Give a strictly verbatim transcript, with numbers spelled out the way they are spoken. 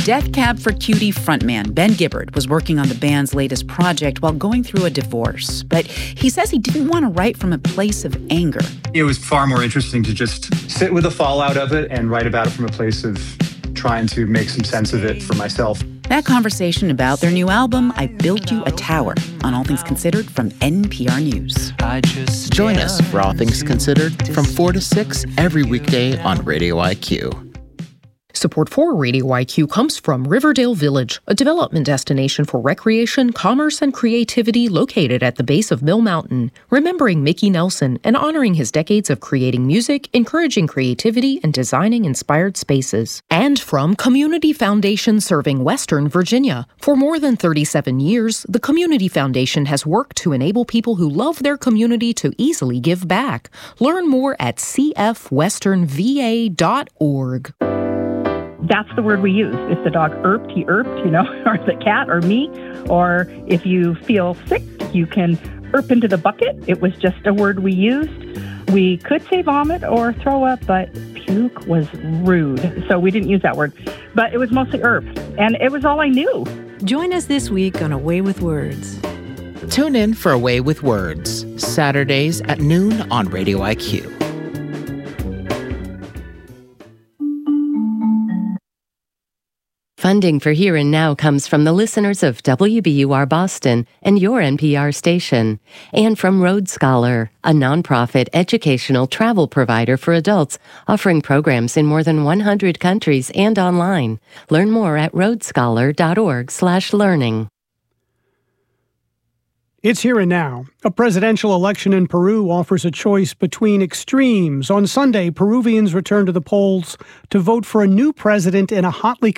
Death Cab for Cutie frontman Ben Gibbard was working on the band's latest project while going through a divorce. But he says he didn't want to write from a place of anger. It was far more interesting to just sit with the fallout of it and write about it from a place of trying to make some sense of it for myself. That conversation about their new album, I Built You a Tower, on All Things Considered from N P R News. Join us for All Things Considered from four to six every weekday on Radio I Q. Support for Radio I Q comes from Riverdale Village, a development destination for recreation, commerce, and creativity located at the base of Mill Mountain, remembering Mickey Nelson and honoring his decades of creating music, encouraging creativity, and designing inspired spaces. And from Community Foundation serving Western Virginia. For more than thirty-seven years, the Community Foundation has worked to enable people who love their community to easily give back. Learn more at c f western v a dot org. That's the word we use. If the dog irped, he irped, you know, or the cat or me. Or if you feel sick, you can irp into the bucket. It was just a word we used. We could say vomit or throw up, but puke was rude. So we didn't use that word. But it was mostly irp. And it was all I knew. Join us this week on A Way with Words. Tune in for A Way with Words, Saturdays at noon on Radio I Q. Funding for Here and Now comes from the listeners of W B U R Boston and your N P R station, and from Road Scholar, a nonprofit educational travel provider for adults offering programs in more than one hundred countries and online. Learn more at roadscholar.org slash learning. It's Here and Now. A presidential election in Peru offers a choice between extremes. On Sunday, Peruvians returned to the polls to vote for a new president in a hotly